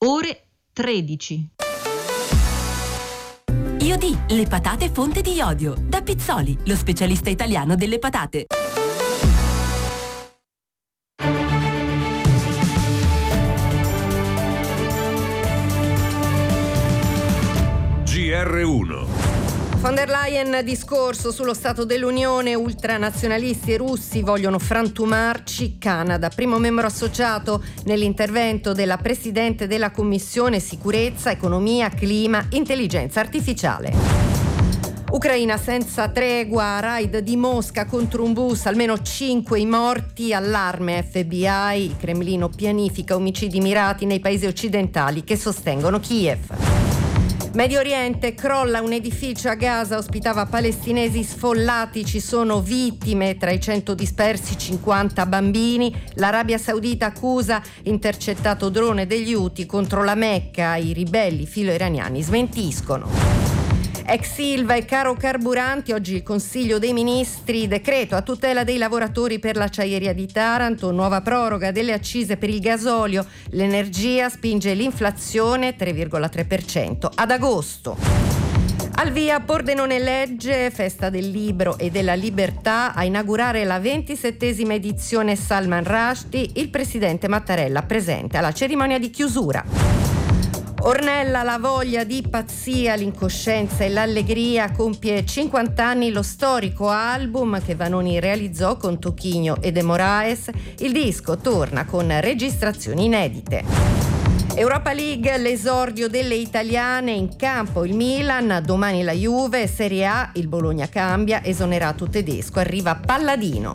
ore 13. Iodi, le patate fonte di iodio. Da Pizzoli, lo specialista italiano delle patate. GR1. Von der Leyen discorso sullo Stato dell'Unione, ultranazionalisti e russi vogliono frantumarci. Canada, primo membro associato nell'intervento della Presidente della Commissione Sicurezza, Economia, Clima, Intelligenza Artificiale. Ucraina senza tregua, raid di Mosca contro un bus, almeno 5 i morti, allarme FBI, il Cremlino pianifica omicidi mirati nei paesi occidentali che sostengono Kiev. Medio Oriente, crolla un edificio a Gaza, ospitava palestinesi sfollati, ci sono vittime, tra i 100 dispersi 50 bambini. L'Arabia Saudita accusa intercettato drone degli Houthi contro la Mecca, i ribelli filo-iraniani smentiscono. Ex Ilva e caro carburanti, oggi il Consiglio dei Ministri, decreto a tutela dei lavoratori per l'acciaieria di Taranto, nuova proroga delle accise per il gasolio, l'energia spinge l'inflazione 3,3% ad agosto. Al via Pordenone legge, festa del libro e della libertà, a inaugurare la 27esima edizione Salman Rushdie, il presidente Mattarella presente alla cerimonia di chiusura. Ornella, la voglia di pazzia, l'incoscienza e l'allegria, compie 50 anni lo storico album che Vanoni realizzò con Tocchigno e De Moraes. Il disco torna con registrazioni inedite. Europa League, l'esordio delle italiane, in campo il Milan, domani la Juve, Serie A, il Bologna cambia, esonerato tedesco, arriva Palladino.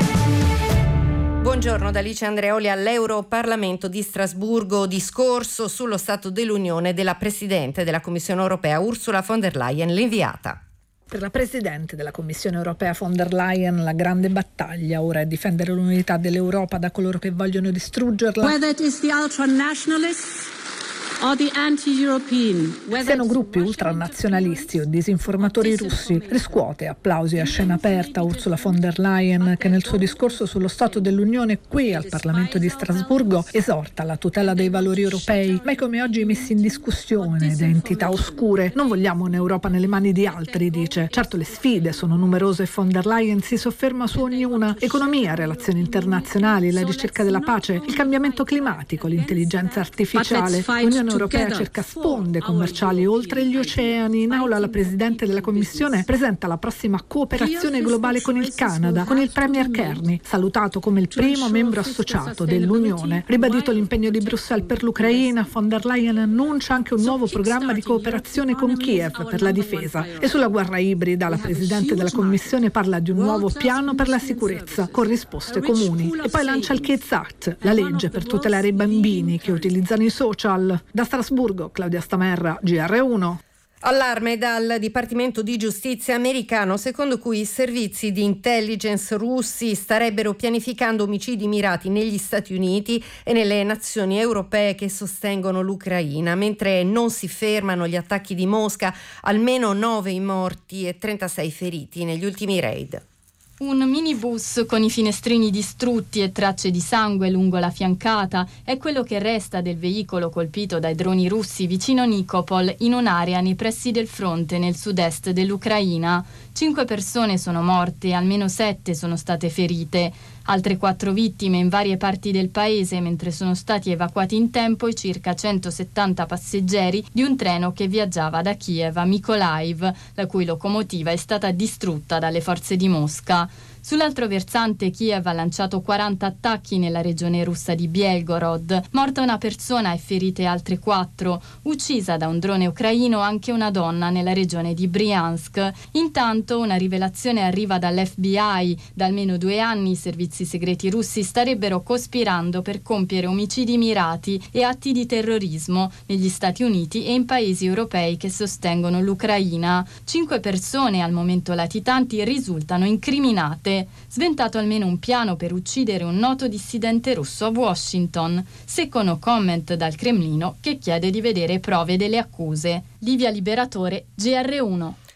Buongiorno da Alice Andreoli all'Europarlamento di Strasburgo, discorso sullo Stato dell'Unione della Presidente della Commissione Europea Ursula von der Leyen, l'inviata. Per la Presidente della Commissione Europea von der Leyen la grande battaglia ora è difendere l'unità dell'Europa da coloro che vogliono distruggerla. Whether it is the ultranationalists or the anti-European, siano gruppi ultranazionalisti o disinformatori russi, riscuote applausi a scena aperta Ursula von der Leyen, che nel suo discorso sullo Stato dell'Unione qui al Parlamento di Strasburgo esorta alla tutela dei valori europei, mai come oggi messi in discussione da entità oscure. Non vogliamo un'Europa nelle mani di altri, dice. Certo, le sfide sono numerose e von der Leyen si sofferma su ognuna: economia, relazioni internazionali, la ricerca della pace, il cambiamento climatico, l'intelligenza artificiale. L'Unione Europea cerca sponde commerciali oltre gli oceani. In aula la Presidente della Commissione presenta la prossima cooperazione globale con il Canada, con il Premier Kearney, salutato come il primo membro associato dell'Unione. Ribadito l'impegno di Bruxelles per l'Ucraina, von der Leyen annuncia anche un nuovo programma di cooperazione con Kiev per la difesa. E sulla guerra ibrida la Presidente della Commissione parla di un nuovo piano per la sicurezza con risposte comuni. E poi lancia il Kids Act, la legge per tutelare i bambini che utilizzano i social. Da Strasburgo, Claudia Stamerra, GR1. Allarme dal Dipartimento di Giustizia americano, secondo cui i servizi di intelligence russi starebbero pianificando omicidi mirati negli Stati Uniti e nelle nazioni europee che sostengono l'Ucraina. Mentre non si fermano gli attacchi di Mosca, almeno 9 i morti e 36 feriti negli ultimi raid. Un minibus con i finestrini distrutti e tracce di sangue lungo la fiancata è quello che resta del veicolo colpito dai droni russi vicino Nikopol, in un'area nei pressi del fronte nel sud-est dell'Ucraina. 5 persone sono morte e almeno 7 sono state ferite. Altre 4 vittime in varie parti del paese, mentre sono stati evacuati in tempo i circa 170 passeggeri di un treno che viaggiava da Kiev a Mykolaiv, la cui locomotiva è stata distrutta dalle forze di Mosca. Sull'altro versante, Kiev ha lanciato 40 attacchi nella regione russa di Belgorod. Morta una persona e ferite altre 4. Uccisa da un drone ucraino anche una donna nella regione di Briansk. Intanto una rivelazione arriva dall'FBI. Da almeno 2 anni i servizi segreti russi starebbero cospirando per compiere omicidi mirati e atti di terrorismo negli Stati Uniti e in paesi europei che sostengono l'Ucraina. 5 persone, al momento latitanti, risultano incriminate. Sventato almeno un piano per uccidere un noto dissidente russo a Washington. Secco comment dal Cremlino, che chiede di vedere prove delle accuse. Livia Liberatore, GR1.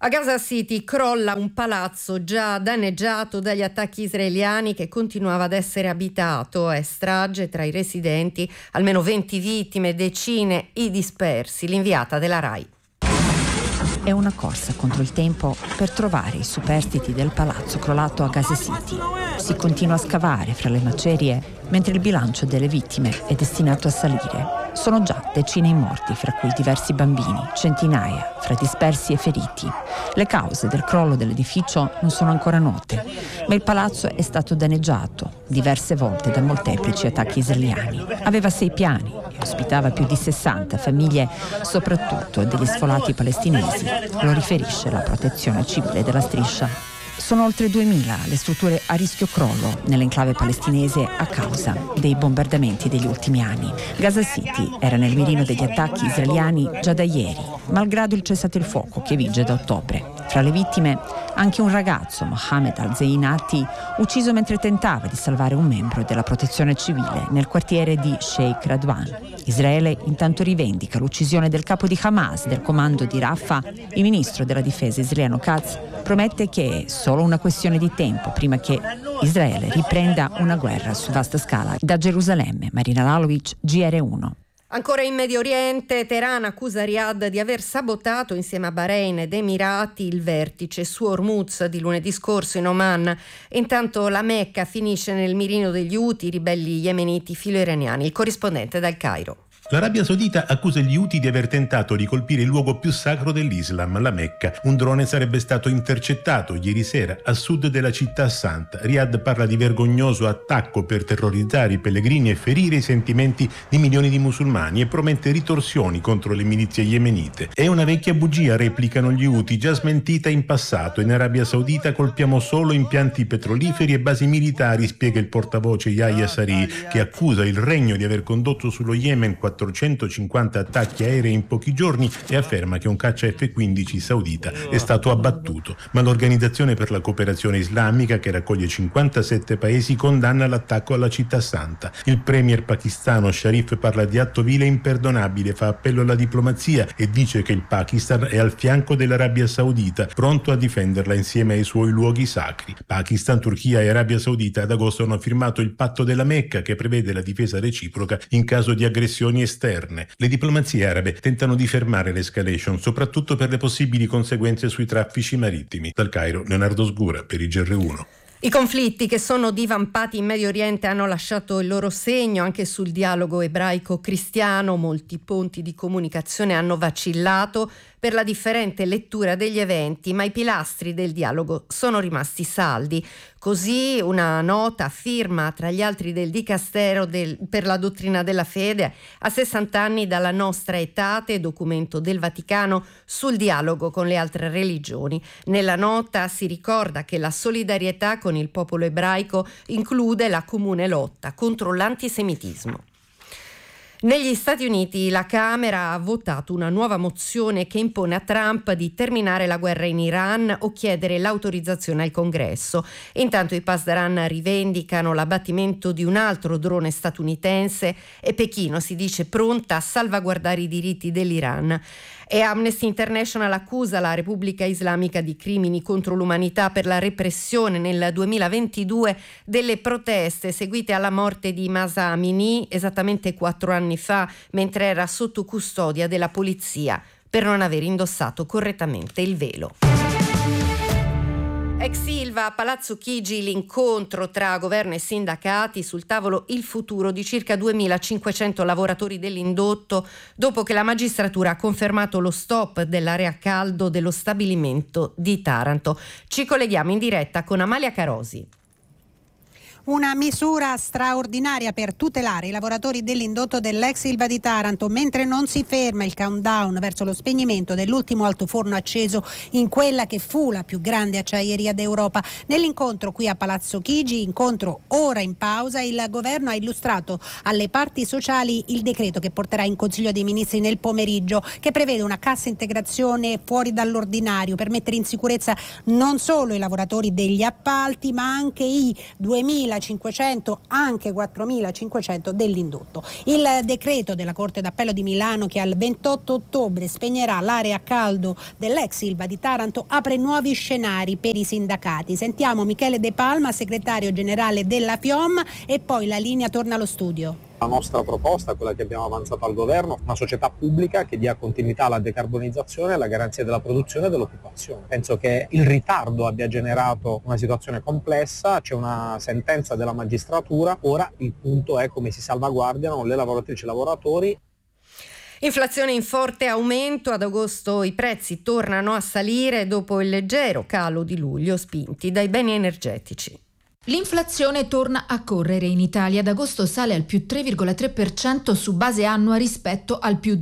A Gaza City crolla un palazzo già danneggiato dagli attacchi israeliani che continuava ad essere abitato. È strage tra i residenti, almeno 20 vittime, decine i dispersi. L'inviata della RAI. È una corsa contro il tempo per trovare i superstiti del palazzo crollato a Gaza City. Si continua a scavare fra le macerie mentre il bilancio delle vittime è destinato a salire. Sono già decine i morti, fra cui diversi bambini, centinaia fra dispersi e feriti. Le cause del crollo dell'edificio non sono ancora note, ma il palazzo è stato danneggiato diverse volte da molteplici attacchi israeliani. Aveva 6 piani e ospitava più di 60 famiglie, soprattutto degli sfolati palestinesi, lo riferisce la Protezione Civile della Striscia. Sono oltre 2000 le strutture a rischio crollo nell'enclave palestinese a causa dei bombardamenti degli ultimi anni. Gaza City era nel mirino degli attacchi israeliani già da ieri, malgrado il cessate il fuoco che vige da ottobre. Fra le vittime anche un ragazzo, Mohammed al-Zeinati, ucciso mentre tentava di salvare un membro della Protezione Civile nel quartiere di Sheikh Radwan. Israele intanto rivendica l'uccisione del capo di Hamas del comando di Rafah. Il ministro della difesa israeliano Katz promette che è solo una questione di tempo prima che Israele riprenda una guerra su vasta scala. Da Gerusalemme, Marina Lalovic, GR1. Ancora in Medio Oriente, Teheran accusa Riyadh di aver sabotato insieme a Bahrain ed Emirati il vertice su Hormuz di lunedì scorso in Oman. Intanto la Mecca finisce nel mirino degli Houthi, ribelli yemeniti filo-iraniani. Il corrispondente dal Cairo. L'Arabia Saudita accusa gli Houthi di aver tentato di colpire il luogo più sacro dell'Islam, la Mecca. Un drone sarebbe stato intercettato ieri sera a sud della città santa. Riyadh parla di vergognoso attacco per terrorizzare i pellegrini e ferire i sentimenti di milioni di musulmani e promette ritorsioni contro le milizie yemenite. È una vecchia bugia, replicano gli Houthi, già smentita in passato. In Arabia Saudita colpiamo solo impianti petroliferi e basi militari, spiega il portavoce Yahya Sari, che accusa il regno di aver condotto sullo Yemen 450 attacchi aerei in pochi giorni e afferma che un caccia F-15 saudita è stato abbattuto. Ma l'Organizzazione per la Cooperazione Islamica, che raccoglie 57 paesi, condanna l'attacco alla città santa. Il premier pakistano Sharif parla di atto vile e imperdonabile, fa appello alla diplomazia e dice che il Pakistan è al fianco dell'Arabia Saudita, pronto a difenderla insieme ai suoi luoghi sacri. Pakistan, Turchia e Arabia Saudita ad agosto hanno firmato il patto della Mecca, che prevede la difesa reciproca in caso di aggressioni esterne. Le diplomazie arabe tentano di fermare l'escalation, soprattutto per le possibili conseguenze sui traffici marittimi. Dal Cairo, Leonardo Sgura per il GR1. I conflitti che sono divampati in Medio Oriente hanno lasciato il loro segno anche sul dialogo ebraico-cristiano. Molti ponti di comunicazione hanno vacillato per la differente lettura degli eventi, ma i pilastri del dialogo sono rimasti saldi. Così una nota firma tra gli altri del Dicastero per la dottrina della fede a 60 anni dalla nostra etate, documento del Vaticano sul dialogo con le altre religioni. Nella nota si ricorda che la solidarietà con il popolo ebraico include la comune lotta contro l'antisemitismo. Negli Stati Uniti la Camera ha votato una nuova mozione che impone a Trump di terminare la guerra in Iran o chiedere l'autorizzazione al Congresso. Intanto i Pasdaran rivendicano l'abbattimento di un altro drone statunitense e Pechino si dice pronta a salvaguardare i diritti dell'Iran. E Amnesty International accusa la Repubblica Islamica di crimini contro l'umanità per la repressione nel 2022 delle proteste seguite alla morte di Mahsa Amini esattamente 4 anni fa, mentre era sotto custodia della polizia per non aver indossato correttamente il velo. Ex Ilva a Palazzo Chigi, l'incontro tra governo e sindacati, sul tavolo il futuro di circa 2.500 lavoratori dell'indotto dopo che la magistratura ha confermato lo stop dell'area caldo dello stabilimento di Taranto. Ci colleghiamo in diretta con Amalia Carosi. Una misura straordinaria per tutelare i lavoratori dell'indotto dell'ex Ilva di Taranto, mentre non si ferma il countdown verso lo spegnimento dell'ultimo altoforno acceso in quella che fu la più grande acciaieria d'Europa. Nell'incontro qui a Palazzo Chigi, incontro ora in pausa, il governo ha illustrato alle parti sociali il decreto che porterà in Consiglio dei Ministri nel pomeriggio, che prevede una cassa integrazione fuori dall'ordinario per mettere in sicurezza non solo i lavoratori degli appalti, ma anche i 2.000 4.500, anche 4.500 dell'indotto. Il decreto della Corte d'Appello di Milano, che al 28 ottobre spegnerà l'area a caldo dell'ex Ilva di Taranto, apre nuovi scenari per i sindacati. Sentiamo Michele De Palma, segretario generale della FIOM, e poi la linea torna allo studio. La nostra proposta, quella che abbiamo avanzato al governo, una società pubblica che dia continuità alla decarbonizzazione e alla garanzia della produzione e dell'occupazione. Penso che il ritardo abbia generato una situazione complessa, c'è una sentenza della magistratura, ora il punto è come si salvaguardiano le lavoratrici e i lavoratori. Inflazione in forte aumento, ad agosto i prezzi tornano a salire dopo il leggero calo di luglio spinti dai beni energetici. L'inflazione torna a correre in Italia. Ad agosto sale al più 3,3% su base annua rispetto al più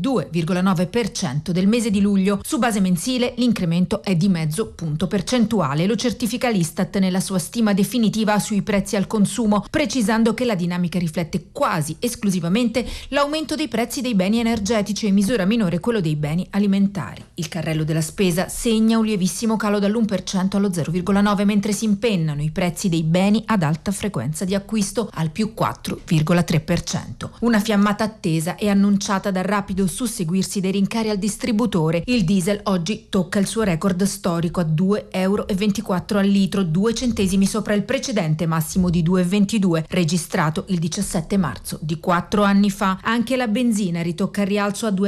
2,9% del mese di luglio. Su base mensile l'incremento è di mezzo punto percentuale. Lo certifica l'Istat nella sua stima definitiva sui prezzi al consumo, precisando che la dinamica riflette quasi esclusivamente l'aumento dei prezzi dei beni energetici e in misura minore quello dei beni alimentari. Il carrello della spesa segna un lievissimo calo dall'1% allo 0,9%, mentre si impennano i prezzi dei beni ad alta frequenza di acquisto al più 4,3%. Una fiammata attesa è annunciata dal rapido susseguirsi dei rincari al distributore. Il diesel oggi tocca il suo record storico a €2,24 al litro, 2 centesimi sopra il precedente massimo di €2,22 registrato il 17 marzo di 4 anni fa. Anche la benzina ritocca il rialzo a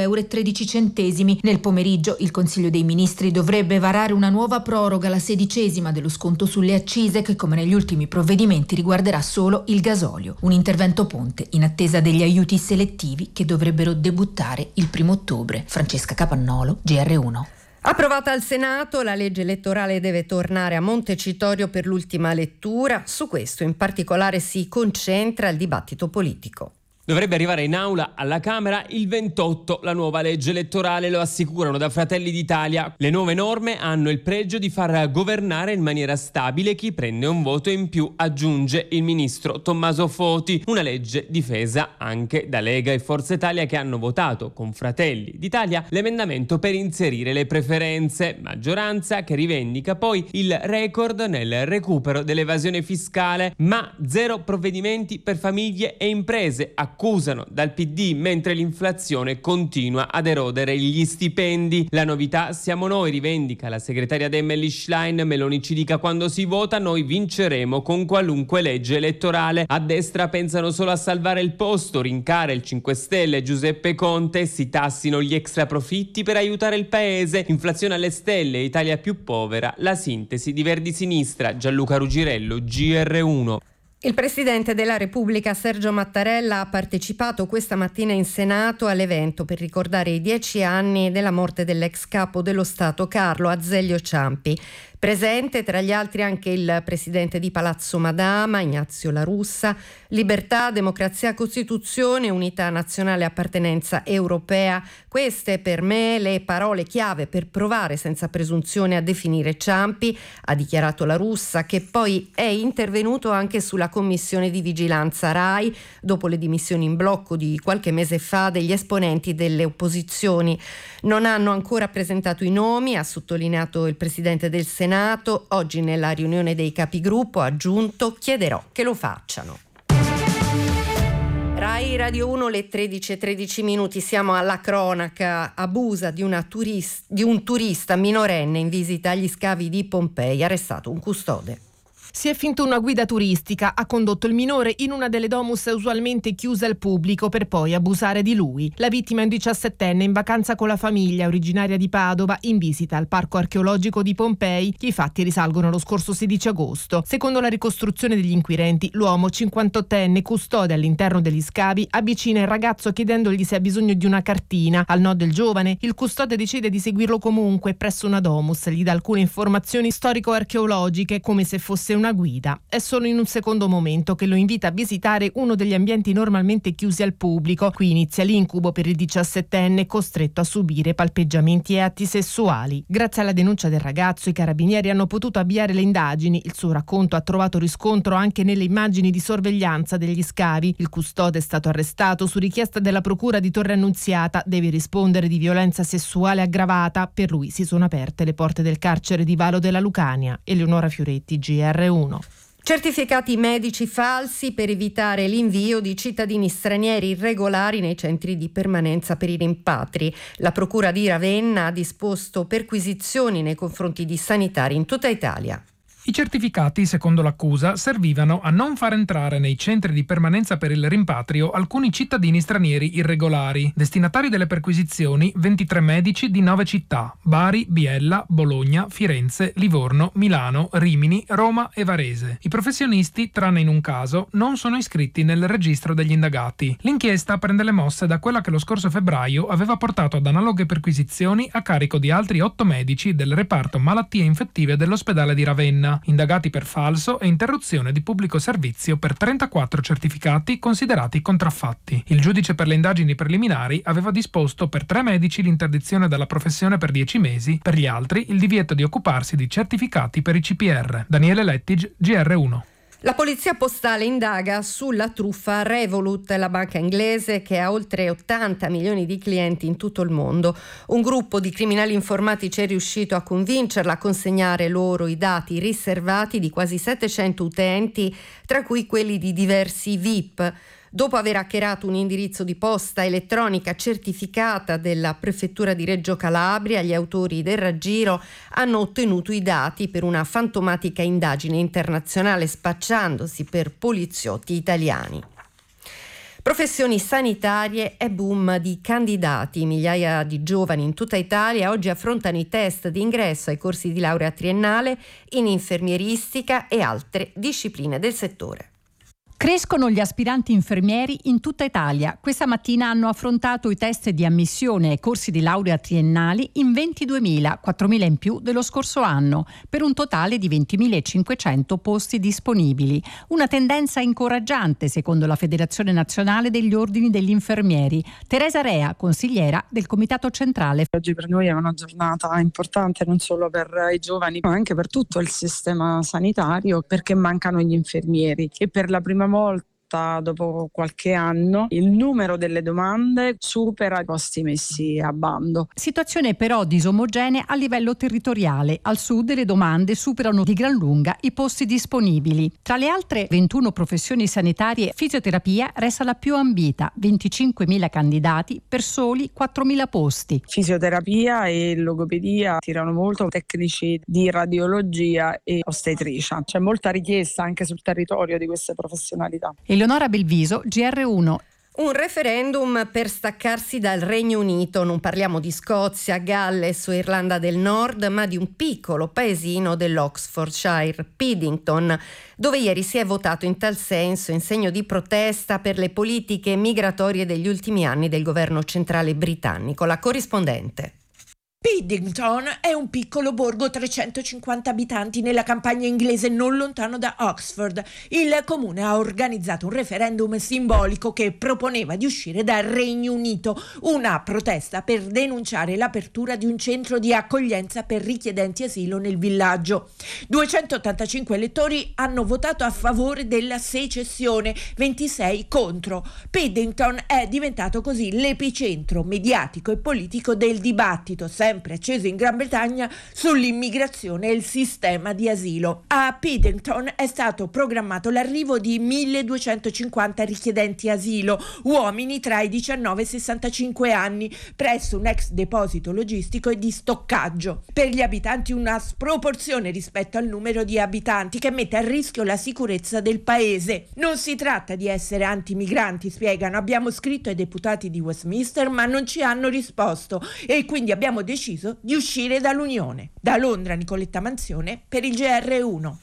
€2,13. Nel pomeriggio il Consiglio dei Ministri dovrebbe varare una nuova proroga, la 16ª dello sconto sulle accise, che come negli ultimi provvedimenti riguarderà solo il gasolio. Un intervento ponte in attesa degli aiuti selettivi che dovrebbero debuttare il 1° ottobre. Francesca Capannolo, GR1. Approvata al Senato, la legge elettorale deve tornare a Montecitorio per l'ultima lettura. Su questo in particolare si concentra il dibattito politico. Dovrebbe arrivare in aula alla Camera il 28 la nuova legge elettorale, lo assicurano da Fratelli d'Italia. Le nuove norme hanno il pregio di far governare in maniera stabile chi prende un voto in più, aggiunge il ministro Tommaso Foti. Una legge difesa anche da Lega e Forza Italia, che hanno votato con Fratelli d'Italia l'emendamento per inserire le preferenze, maggioranza che rivendica poi il record nel recupero dell'evasione fiscale, ma zero provvedimenti per famiglie e imprese, accusano dal PD, mentre l'inflazione continua ad erodere gli stipendi. La novità siamo noi, rivendica la segretaria Emily Schlein. Meloni ci dica quando si vota, noi vinceremo con qualunque legge elettorale. A destra pensano solo a salvare il posto, rincara il 5 Stelle Giuseppe Conte, si tassino gli extra profitti per aiutare il paese, inflazione alle stelle, Italia più povera, la sintesi di Verdi Sinistra. Gianluca Rugirello, GR1. Il Presidente della Repubblica Sergio Mattarella ha partecipato questa mattina in Senato all'evento per ricordare i 10 anni della morte dell'ex capo dello Stato Carlo Azeglio Ciampi. Presente tra gli altri anche il Presidente di Palazzo Madama, Ignazio La Russa. Libertà, democrazia, Costituzione, unità nazionale, appartenenza europea. Queste per me le parole chiave per provare senza presunzione a definire Ciampi, ha dichiarato La Russa, che poi è intervenuto anche sulla commissione di vigilanza RAI dopo le dimissioni in blocco di qualche mese fa degli esponenti delle opposizioni. Non hanno ancora presentato i nomi, ha sottolineato il Presidente del Senato. Oggi nella riunione dei capigruppo ha aggiunto: chiederò che lo facciano. Rai Radio 1, le 13:13 minuti. Siamo alla cronaca. Abusa di un turista minorenne in visita agli scavi di Pompei, arrestato un custode. Si è finto una guida turistica, ha condotto il minore in una delle domus usualmente chiuse al pubblico per poi abusare di lui. La vittima è un 17enne in vacanza con la famiglia, originaria di Padova, in visita al parco archeologico di Pompei. I fatti risalgono allo scorso 16 agosto. Secondo la ricostruzione degli inquirenti, l'uomo 58enne, custode all'interno degli scavi, avvicina il ragazzo chiedendogli se ha bisogno di una cartina. Al no del giovane, il custode decide di seguirlo comunque presso una domus, gli dà alcune informazioni storico-archeologiche come se fosse una guida. È solo in un secondo momento che lo invita a visitare uno degli ambienti normalmente chiusi al pubblico. Qui inizia l'incubo per il 17enne, costretto a subire palpeggiamenti e atti sessuali. Grazie alla denuncia del ragazzo, i carabinieri hanno potuto avviare le indagini. Il suo racconto ha trovato riscontro anche nelle immagini di sorveglianza degli scavi. Il custode è stato arrestato su richiesta della procura di Torre Annunziata. Deve rispondere di violenza sessuale aggravata. Per lui si sono aperte le porte del carcere di Valo della Lucania. Eleonora Fioretti, GR1. Certificati medici falsi per evitare l'invio di cittadini stranieri irregolari nei centri di permanenza per i rimpatri. La Procura di Ravenna ha disposto perquisizioni nei confronti di sanitari in tutta Italia. I certificati, secondo l'accusa, servivano a non far entrare nei centri di permanenza per il rimpatrio alcuni cittadini stranieri irregolari. Destinatari delle perquisizioni 23 medici di 9 città: Bari, Biella, Bologna, Firenze, Livorno, Milano, Rimini, Roma e Varese. I professionisti, tranne in un caso, non sono iscritti nel registro degli indagati. L'inchiesta prende le mosse da quella che lo scorso febbraio aveva portato ad analoghe perquisizioni a carico di altri 8 medici del reparto malattie infettive dell'ospedale di Ravenna, indagati per falso e interruzione di pubblico servizio per 34 certificati considerati contraffatti. Il giudice per le indagini preliminari aveva disposto per 3 medici l'interdizione dalla professione per 10 mesi, per gli altri il divieto di occuparsi di certificati per i CPR. Daniele Lettige, GR1. La polizia postale indaga sulla truffa Revolut, la banca inglese che ha oltre 80 milioni di clienti in tutto il mondo. Un gruppo di criminali informatici è riuscito a convincerla a consegnare loro i dati riservati di quasi 700 utenti, tra cui quelli di diversi VIP. Dopo aver hackerato un indirizzo di posta elettronica certificata della prefettura di Reggio Calabria, gli autori del raggiro hanno ottenuto i dati per una fantomatica indagine internazionale spacciandosi per poliziotti italiani. Professioni sanitarie e boom di candidati. Migliaia di giovani in tutta Italia oggi affrontano i test di ingresso ai corsi di laurea triennale in infermieristica e altre discipline del settore. Crescono gli aspiranti infermieri in tutta Italia. Questa mattina hanno affrontato i test di ammissione ai corsi di laurea triennali in 22.000, 4.000 in più dello scorso anno, per un totale di 20.500 posti disponibili. Una tendenza incoraggiante, secondo la Federazione Nazionale degli Ordini degli Infermieri. Teresa Rea, consigliera del Comitato Centrale. Oggi per noi è una giornata importante non solo per i giovani, ma anche per tutto il sistema sanitario, perché mancano gli infermieri e per la prima volta dopo qualche anno il numero delle domande supera i posti messi a bando. Situazione però disomogenea a livello territoriale. Al sud le domande superano di gran lunga i posti disponibili. Tra le altre 21 professioni sanitarie, fisioterapia resta la più ambita, 25.000 candidati per soli 4.000 posti. Fisioterapia e logopedia tirano molto, tecnici di radiologia e ostetricia. C'è molta richiesta anche sul territorio di queste professionalità. Eleonora Belviso, GR1. Un referendum per staccarsi dal Regno Unito. Non parliamo di Scozia, Galles o Irlanda del Nord, ma di un piccolo paesino dell'Oxfordshire, Piddington, dove ieri si è votato in tal senso in segno di protesta per le politiche migratorie degli ultimi anni del governo centrale britannico. La corrispondente. Piddington è un piccolo borgo 350 abitanti nella campagna inglese non lontano da Oxford. Il comune ha organizzato un referendum simbolico che proponeva di uscire dal Regno Unito, una protesta per denunciare l'apertura di un centro di accoglienza per richiedenti asilo nel villaggio. 285 elettori hanno votato a favore della secessione, 26 contro. Piddington è diventato così l'epicentro mediatico e politico del dibattito sempre acceso in Gran Bretagna sull'immigrazione e il sistema di asilo. A Piddington è stato programmato l'arrivo di 1250 richiedenti asilo, uomini tra i 19 e i 65 anni, presso un ex deposito logistico e di stoccaggio. Per gli abitanti una sproporzione rispetto al numero di abitanti che mette a rischio la sicurezza del paese. Non si tratta di essere anti-migranti, spiegano. Abbiamo scritto ai deputati di Westminster ma non ci hanno risposto e quindi abbiamo deciso di uscire dall'Unione. Da Londra, Nicoletta Manzione per il GR1.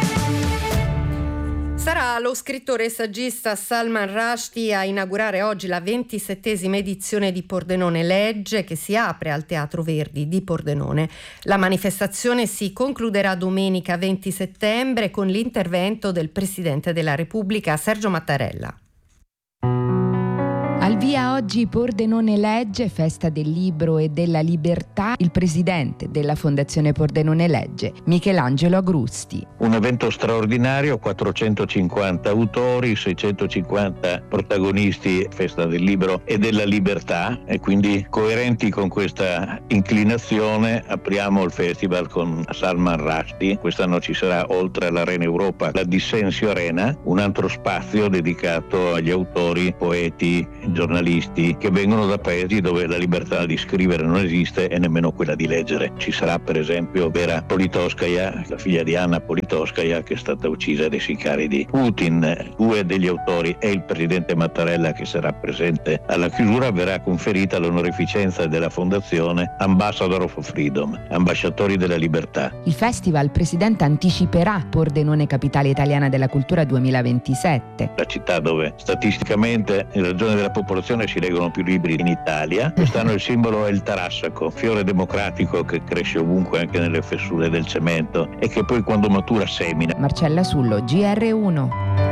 Sarà lo scrittore e saggista Salman Rushdie a inaugurare oggi la 27esima edizione di Pordenone Legge, che si apre al Teatro Verdi di Pordenone. La manifestazione si concluderà domenica 20 settembre con l'intervento del Presidente della Repubblica Sergio Mattarella. Al via oggi Pordenone Legge, festa del libro e della libertà, il presidente della Fondazione Pordenone Legge, Michelangelo Agrusti. Un evento straordinario, 450 autori, 650 protagonisti, festa del libro e della libertà, e quindi coerenti con questa inclinazione apriamo il festival con Salman Rushdie. Quest'anno ci sarà, oltre all'Arena Europa, la Dissensio Arena, un altro spazio dedicato agli autori, poeti, giornalisti che vengono da paesi dove la libertà di scrivere non esiste e nemmeno quella di leggere. Ci sarà per esempio Vera Politkovskaja, la figlia di Anna Politkovskaja, che è stata uccisa dai sicari di Putin. Due degli autori e il presidente Mattarella, che sarà presente alla chiusura, verrà conferita l'onorificenza della fondazione Ambassador of Freedom, ambasciatori della libertà. Il festival, presidente, anticiperà Pordenone Capitale Italiana della Cultura 2027. La città dove statisticamente in ragione della popolazione si leggono più libri in Italia. Quest'anno il simbolo è il tarassaco, fiore democratico che cresce ovunque, anche nelle fessure del cemento, e che poi quando matura semina. Marcella Sullo, GR1.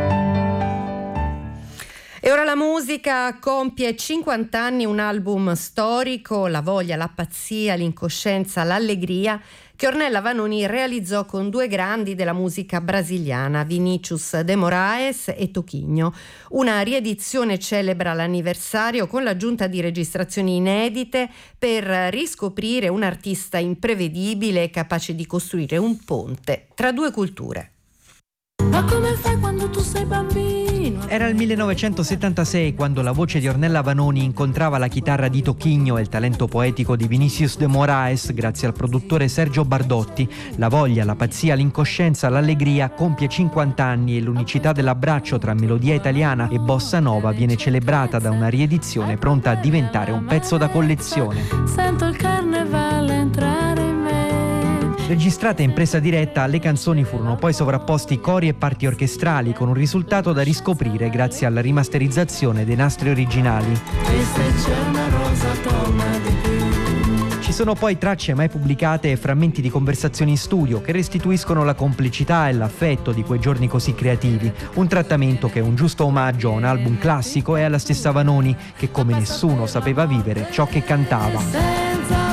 E ora la musica. Compie 50 anni un album storico, La voglia, la pazzia, l'incoscienza, l'allegria, che Ornella Vanoni realizzò con due grandi della musica brasiliana, Vinícius de Moraes e Toquinho. Una riedizione celebra l'anniversario con l'aggiunta di registrazioni inedite per riscoprire un artista imprevedibile capace di costruire un ponte tra due culture. Ma come fai quando tu sei bambino? Era il 1976 quando la voce di Ornella Vanoni incontrava la chitarra di Toquinho e il talento poetico di Vinícius de Moraes grazie al produttore Sergio Bardotti. La voglia, la pazzia, l'incoscienza, l'allegria compie 50 anni e l'unicità dell'abbraccio tra melodia italiana e bossa nova viene celebrata da una riedizione pronta a diventare un pezzo da collezione. Sento il carnevale entrare in me. Registrate in presa diretta, alle canzoni furono poi sovrapposti cori e parti orchestrali con un risultato da riscoprire grazie alla rimasterizzazione dei nastri originali. E se c'è una rosa toma di più. Ci sono poi tracce mai pubblicate e frammenti di conversazioni in studio che restituiscono la complicità e l'affetto di quei giorni così creativi, un trattamento che è un giusto omaggio a un album classico e alla stessa Vanoni che come nessuno sapeva vivere ciò che cantava.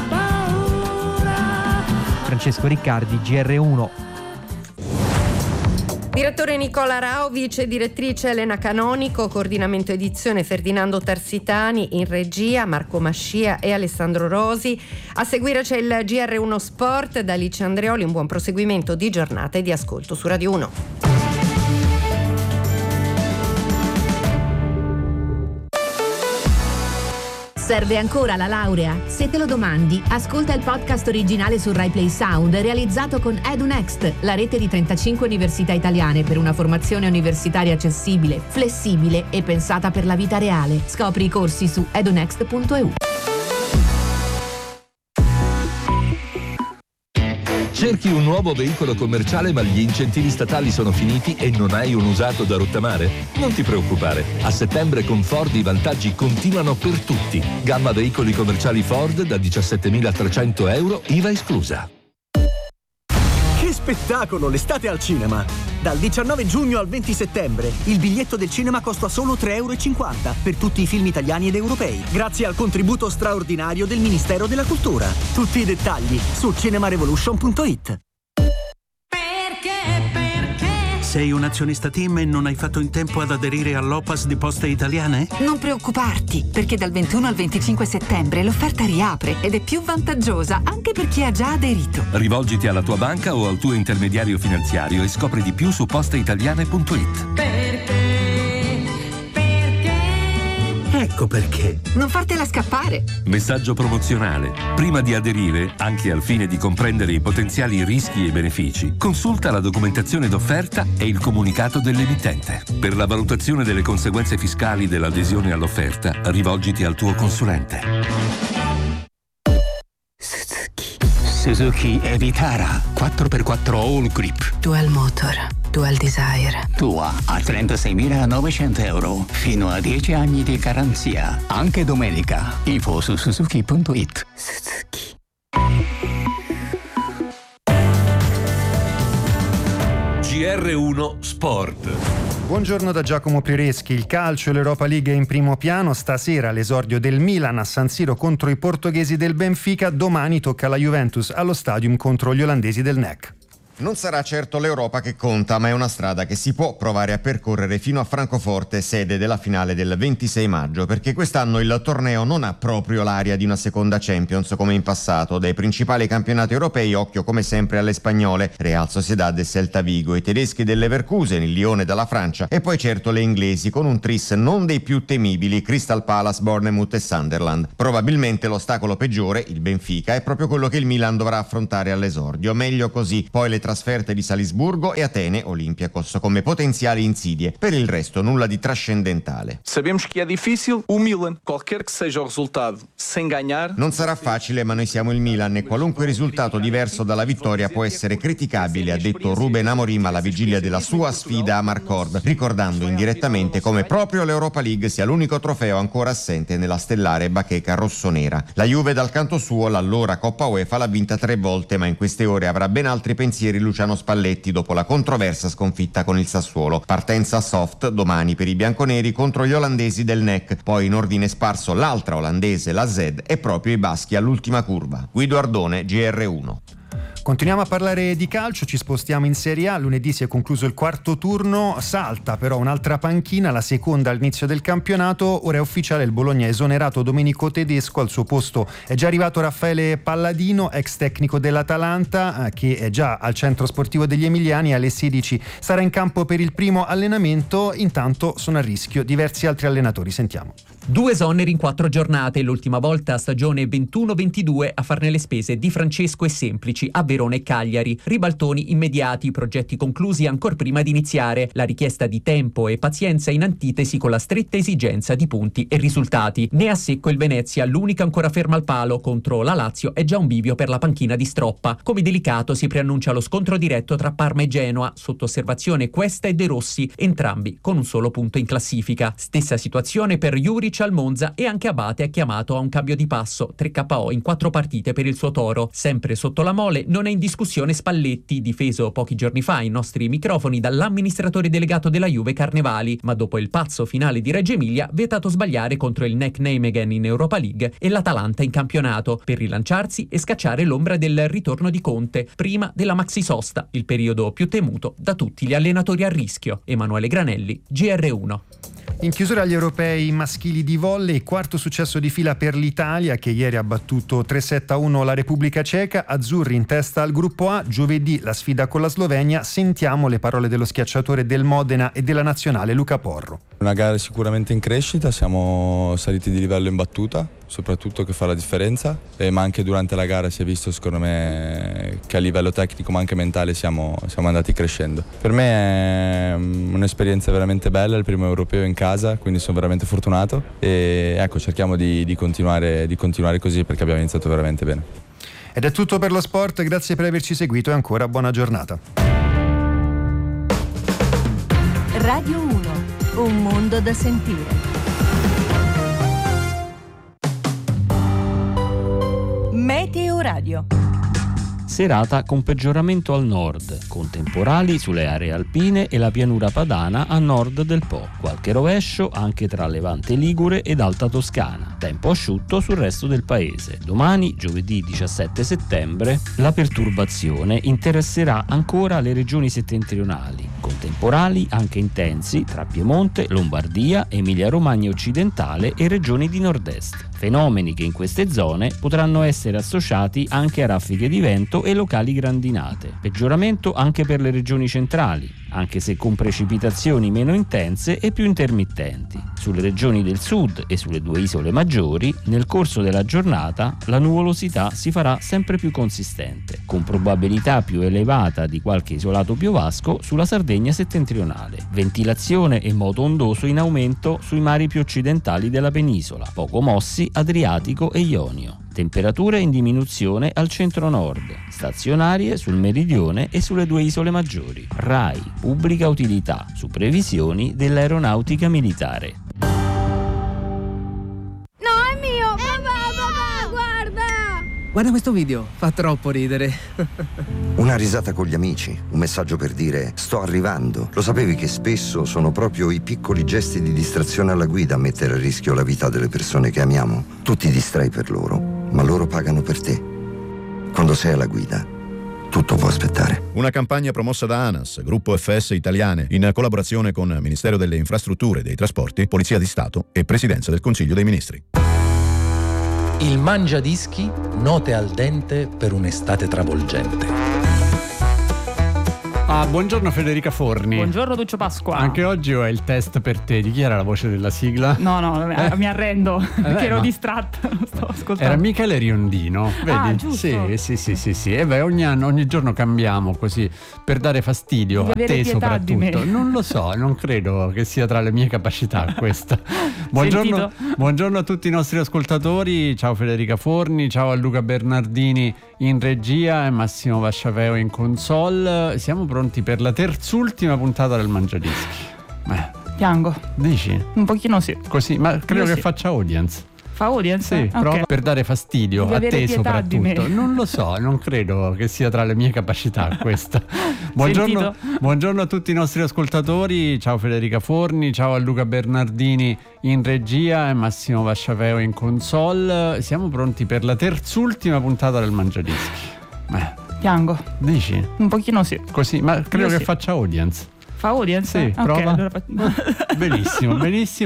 Francesco Riccardi, GR1. Direttore Nicola Rao, vice direttrice Elena Canonico, coordinamento edizione Ferdinando Tarsitani, in regia Marco Mascia e Alessandro Rosi. A seguire c'è il GR1 Sport da Alice Andreoli. Un buon proseguimento di giornata e di ascolto su Radio 1. Serve ancora la laurea? Se te lo domandi, ascolta il podcast originale su Rai Play Sound realizzato con EduNext, la rete di 35 università italiane per una formazione universitaria accessibile, flessibile e pensata per la vita reale. Scopri i corsi su edunext.eu. Cerchi un nuovo veicolo commerciale ma gli incentivi statali sono finiti e non hai un usato da rottamare? Non ti preoccupare, a settembre con Ford i vantaggi continuano per tutti. Gamma veicoli commerciali Ford da 17.300 euro, IVA esclusa. Che spettacolo, l'estate al cinema! Dal 19 giugno al 20 settembre il biglietto del cinema costa solo 3,50 euro per tutti i film italiani ed europei, grazie al contributo straordinario del Ministero della Cultura. Tutti i dettagli su cinemarevolution.it. Sei un azionista TIM e non hai fatto in tempo ad aderire all'OPAS di Poste Italiane? Non preoccuparti, perché dal 21 al 25 settembre l'offerta riapre ed è più vantaggiosa anche per chi ha già aderito. Rivolgiti alla tua banca o al tuo intermediario finanziario e scopri di più su posteitaliane.it. Ecco perché. Non fartela scappare. Messaggio promozionale. Prima di aderire, anche al fine di comprendere i potenziali rischi e benefici, consulta la documentazione d'offerta e il comunicato dell'emittente. Per la valutazione delle conseguenze fiscali dell'adesione all'offerta, rivolgiti al tuo consulente. Suzuki Evitara 4x4 All Grip. Dual Motor, Dual Desire. Tua a 36.900 euro. Fino a 10 anni di garanzia. Anche domenica. Info su Suzuki.it. Suzuki. GR1 Sport. Buongiorno da Giacomo Piereschi. Il calcio e l'Europa League in primo piano. Stasera l'esordio del Milan a San Siro contro i portoghesi del Benfica. Domani tocca alla Juventus allo Stadium contro gli olandesi del NEC. Non sarà certo l'Europa che conta, ma è una strada che si può provare a percorrere fino a Francoforte, sede della finale del 26 maggio, perché quest'anno il torneo non ha proprio l'aria di una seconda Champions come in passato. Dai principali campionati europei, occhio come sempre alle spagnole, Real Sociedad e Celta Vigo, i tedeschi del Leverkusen, il Lione dalla Francia e poi certo le inglesi con un tris non dei più temibili, Crystal Palace, Bournemouth e Sunderland. Probabilmente l'ostacolo peggiore, il Benfica, è proprio quello che il Milan dovrà affrontare all'esordio. Meglio così, poi le trasferte di Salisburgo e Atene, Olympiacos come potenziali insidie. Per il resto nulla di trascendentale. Sabemos que é difícil, o Milan, qualquer que seja o resultado, sem ganhar. Non sarà facile, ma noi siamo il Milan e qualunque risultato diverso dalla vittoria può essere criticabile, ha detto Ruben Amorim alla vigilia della sua sfida a Marcord, ricordando indirettamente come proprio l'Europa League sia l'unico trofeo ancora assente nella stellare bacheca rossonera. La Juve dal canto suo l'allora Coppa UEFA l'ha vinta 3 volte, ma in queste ore avrà ben altri pensieri Luciano Spalletti dopo la controversa sconfitta con il Sassuolo. Partenza soft domani per i bianconeri contro gli olandesi del NEC, poi in ordine sparso l'altra olandese, la Z, e proprio i baschi all'ultima curva. Guido Ardone, GR1. Continuiamo a parlare di calcio, ci spostiamo in Serie A. Lunedì si è concluso il quarto turno, salta però un'altra panchina, la seconda all'inizio del campionato. Ora è ufficiale, il Bologna ha esonerato Domenico Tedesco, al suo posto è già arrivato Raffaele Palladino, ex tecnico dell'Atalanta, che è già al centro sportivo degli Emiliani. Alle 16 sarà in campo per il primo allenamento. Intanto sono a rischio diversi altri allenatori, sentiamo. 2 esoneri in 4 giornate, l'ultima volta a stagione 21-22 a farne le spese Di Francesco e Semplici a Verona e Cagliari. Ribaltoni immediati, progetti conclusi ancor prima di iniziare, la richiesta di tempo e pazienza in antitesi con la stretta esigenza di punti e risultati. Ne a secco il Venezia, l'unica ancora ferma al palo, contro la Lazio è già un bivio per la panchina di Stroppa. Come delicato si preannuncia lo scontro diretto tra Parma e Genoa, sotto osservazione Cuesta e De Rossi, entrambi con un solo punto in classifica. Stessa situazione per Juric al Monza e anche Abate è chiamato a un cambio di passo, 3 KO in 4 partite per il suo Toro. Sempre sotto la mole non è in discussione Spalletti, difeso pochi giorni fa ai nostri microfoni dall'amministratore delegato della Juve Carnevali, ma dopo il pazzo finale di Reggio Emilia vietato sbagliare contro il NEC Nijmegen in Europa League e l'Atalanta in campionato, per rilanciarsi e scacciare l'ombra del ritorno di Conte prima della maxi sosta, il periodo più temuto da tutti gli allenatori a rischio. Emanuele Granelli, GR1. In chiusura agli europei maschili di volley, quarto successo di fila per l'Italia che ieri ha battuto 3-7-1 la Repubblica Ceca, azzurri in testa al gruppo A, giovedì la sfida con la Slovenia. Sentiamo le parole dello schiacciatore del Modena e della nazionale Luca Porro. Una gara sicuramente in crescita, siamo saliti di livello in battuta, soprattutto che fa la differenza, ma anche durante la gara si è visto secondo me che a livello tecnico ma anche mentale siamo andati crescendo. Per me è un'esperienza veramente bella, il primo europeo in casa, quindi sono veramente fortunato e ecco, cerchiamo di continuare così perché abbiamo iniziato veramente bene. Ed è tutto per lo sport, grazie per averci seguito e ancora buona giornata. Radio 1, un mondo da sentire. Meteo Radio. Serata con peggioramento al nord, con temporali sulle aree alpine e la pianura padana a nord del Po. Qualche rovescio anche tra Levante Ligure ed Alta Toscana. Tempo asciutto sul resto del paese. Domani, giovedì 17 settembre, la perturbazione interesserà ancora le regioni settentrionali, con temporali anche intensi tra Piemonte, Lombardia, Emilia-Romagna occidentale e regioni di nord-est. Fenomeni che in queste zone potranno essere associati anche a raffiche di vento e locali grandinate. Peggioramento anche per le regioni centrali, anche se con precipitazioni meno intense e più intermittenti. Sulle regioni del sud e sulle 2 isole maggiori, nel corso della giornata, la nuvolosità si farà sempre più consistente, con probabilità più elevata di qualche isolato piovasco sulla Sardegna settentrionale. Ventilazione e moto ondoso in aumento sui mari più occidentali della penisola, poco mossi Adriatico e Ionio. Temperature in diminuzione al centro-nord, stazionarie sul meridione e sulle 2 isole maggiori. RAI, pubblica utilità, su previsioni dell'aeronautica militare. Guarda questo video, fa troppo ridere. Una risata con gli amici, un messaggio per dire sto arrivando. Lo sapevi che spesso sono proprio i piccoli gesti di distrazione alla guida a mettere a rischio la vita delle persone che amiamo? Tu ti distrai per loro, ma loro pagano per te. Quando sei alla guida, tutto può aspettare. Una campagna promossa da ANAS, Gruppo FS Italiane, in collaborazione con Ministero delle Infrastrutture e dei Trasporti, Polizia di Stato e Presidenza del Consiglio dei Ministri. Il Mangiadischi, note al dente per un'estate travolgente. Buongiorno Federica Forni. Buongiorno Duccio Pasqua. Anche oggi ho il test per te. Di chi era la voce della sigla? No, mi arrendo perché ero distratta, non stavo ascoltando. Era Michele Riondino, vedi? Giusto. Sì. E beh, ogni giorno cambiamo così per dare fastidio a te soprattutto. Non lo so, non credo che sia tra le mie capacità questa. Buongiorno a tutti i nostri ascoltatori. Ciao Federica Forni, ciao a Luca Bernardini in regia e Massimo Vasciaveo in console. Siamo pronti per la terzultima puntata del Mangiadischi. Piango. Dici? Un pochino sì. Così, ma credo che faccia audience. Fa audience? Sì, Okay. Prova per dare fastidio a te soprattutto. Di me. Non lo so, non credo che sia tra le mie capacità questa. Buongiorno a tutti i nostri ascoltatori. Ciao Federica Forni, ciao a Luca Bernardini in regia e Massimo Vasciaveo in console. Siamo pronti per la terzultima puntata del Mangiadischi. Piango. Dici? Un pochino sì. Così, ma credo che faccia audience. Fa audience? Sì, prova. Allora... Benissimo.